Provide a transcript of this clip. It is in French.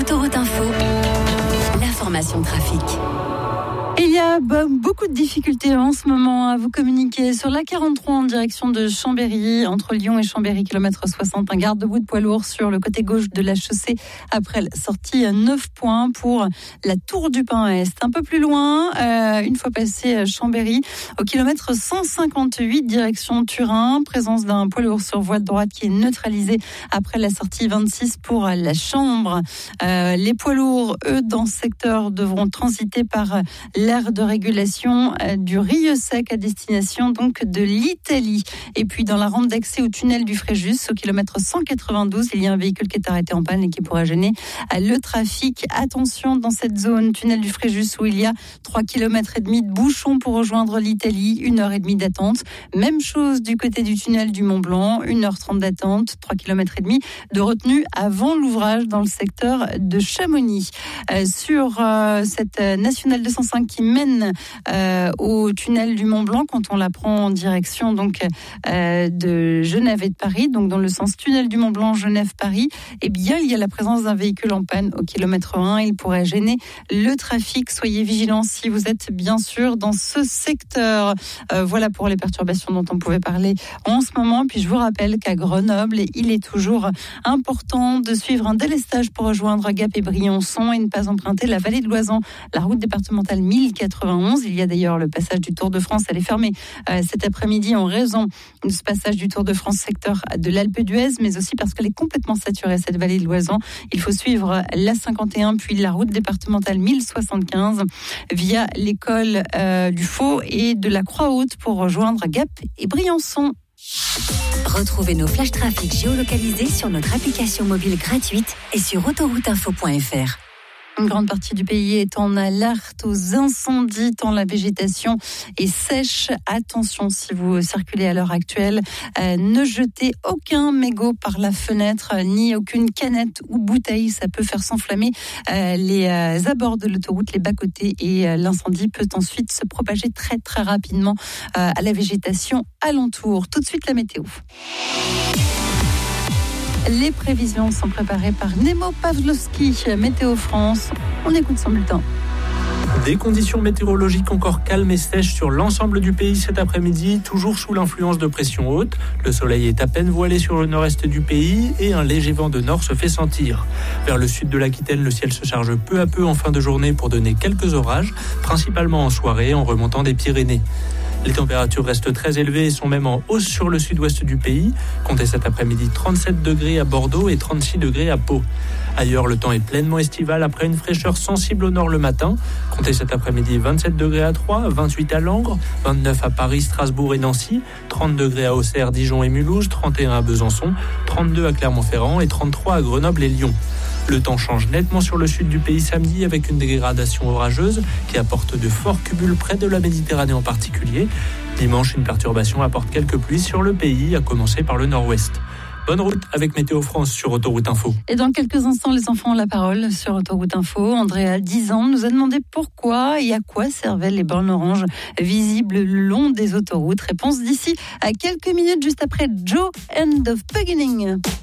Autoroute Info, l'information trafic. Il y a beaucoup de difficultés en ce moment à vous communiquer sur la 43 en direction de Chambéry, entre Lyon et Chambéry, kilomètre 60. Un garde-boue de poids lourd sur le côté gauche de la chaussée après la sortie 9 points pour la Tour du Pin Est. Un peu plus loin, une fois passé Chambéry, au kilomètre 158 direction Turin, présence d'un poids lourd sur voie de droite qui est neutralisé après la sortie 26 pour la Chambre. Les poids lourds, eux, dans ce secteur, devront transiter par l'aire de régulation du Rieux-Sec à destination donc de l'Italie. Et puis dans la rampe d'accès au tunnel du Fréjus, au kilomètre 192, il y a un véhicule qui est arrêté en panne et qui pourrait gêner le trafic. Attention dans cette zone, tunnel du Fréjus, où il y a 3,5 km de bouchons pour rejoindre l'Italie, 1h30 d'attente. Même chose du côté du tunnel du Mont-Blanc, 1h30 d'attente, 3,5 km de retenue avant l'ouvrage dans le secteur de Chamonix. Sur cette nationale 205 qui mène au tunnel du Mont-Blanc, quand on la prend en direction donc de Genève et de Paris, donc dans le sens tunnel du Mont-Blanc, Genève-Paris, eh bien il y a la présence d'un véhicule en panne au kilomètre 1. Il pourrait gêner le trafic. Soyez vigilants si vous êtes bien sûr dans ce secteur. Voilà pour les perturbations dont on pouvait parler en ce moment. Puis je vous rappelle qu'à Grenoble, il est toujours important de suivre un délestage pour rejoindre Gap et Briançon et ne pas emprunter la vallée de l'Oisans, la route départementale 1091. Il y a d'ailleurs le passage du Tour de France. Elle est fermée cet après-midi en raison de ce passage du Tour de France secteur de l'Alpe d'Huez, mais aussi parce qu'elle est complètement saturée, cette vallée de l'Oisans. Il faut suivre la 51 puis la route départementale 1075 via l'école du Faux et de la Croix-Haute pour rejoindre Gap et Briançon. Retrouvez nos flashs trafic géolocalisés sur notre application mobile gratuite et sur autorouteinfo.fr. Une grande partie du pays est en alerte aux incendies, tant la végétation est sèche. Attention si vous circulez à l'heure actuelle, ne jetez aucun mégot par la fenêtre, ni aucune canette ou bouteille. Ça peut faire s'enflammer les abords de l'autoroute, les bas-côtés, et l'incendie peut ensuite se propager très très rapidement à la végétation alentour. Tout de suite la météo. Les prévisions sont préparées par Nemo Pavlovski, Météo France. On écoute son bulletin. Des conditions météorologiques encore calmes et sèches sur l'ensemble du pays cet après-midi, toujours sous l'influence de pression haute. Le soleil est à peine voilé sur le nord-est du pays et un léger vent de nord se fait sentir. Vers le sud de l'Aquitaine, le ciel se charge peu à peu en fin de journée pour donner quelques orages, principalement en soirée en remontant des Pyrénées. Les températures restent très élevées et sont même en hausse sur le sud-ouest du pays. Comptez cet après-midi 37 degrés à Bordeaux et 36 degrés à Pau. Ailleurs, le temps est pleinement estival après une fraîcheur sensible au nord le matin. Comptez cet après-midi 27 degrés à Troyes, 28 à Langres, 29 à Paris, Strasbourg et Nancy, 30 degrés à Auxerre, Dijon et Mulhouse, 31 à Besançon, 32 à Clermont-Ferrand et 33 à Grenoble et Lyon. Le temps change nettement sur le sud du pays samedi avec une dégradation orageuse qui apporte de forts cumuls près de la Méditerranée en particulier. Dimanche, une perturbation apporte quelques pluies sur le pays, à commencer par le nord-ouest. Bonne route avec Météo France sur Autoroute Info. Et dans quelques instants, les enfants ont la parole sur Autoroute Info. Andrea, 10 ans, nous a demandé pourquoi et à quoi servaient les bornes oranges visibles le long des autoroutes. Réponse d'ici à quelques minutes, juste après Joe and the Beginning.